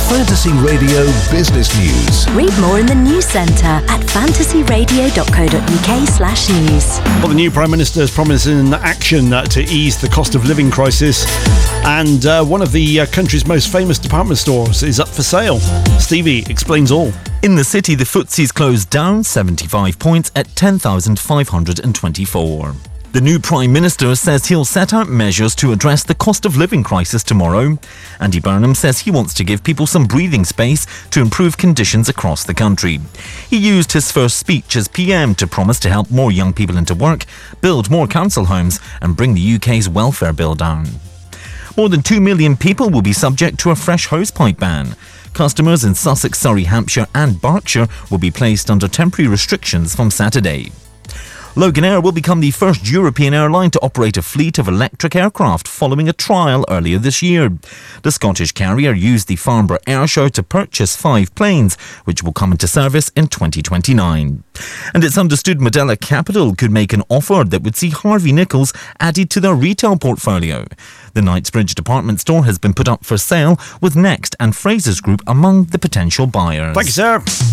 Fantasy Radio Business News. Read more in the news centre at fantasyradio.co.uk/news. Well, the new Prime Minister is promising action to ease the cost of living crisis, and one of the country's most famous department stores is up for sale. Stevie explains all. In the city, the FTSE's closed down 75 points at 10,524. The new Prime Minister says he'll set out measures to address the cost of living crisis tomorrow. Andy Burnham says he wants to give people some breathing space to improve conditions across the country. He used his first speech as PM to promise to help more young people into work, build more council homes and bring the UK's welfare bill down. More than 2 million people will be subject to a fresh hosepipe ban. Customers in Sussex, Surrey, Hampshire and Berkshire will be placed under temporary restrictions from Saturday. Loganair will become the first European airline to operate a fleet of electric aircraft following a trial earlier this year. The Scottish carrier used the Farnborough Airshow to purchase 5 planes, which will come into service in 2029. And it's understood Modella Capital could make an offer that would see Harvey Nichols added to their retail portfolio. The Knightsbridge department store has been put up for sale, with Next and Frasers Group among the potential buyers. Thank you, sir.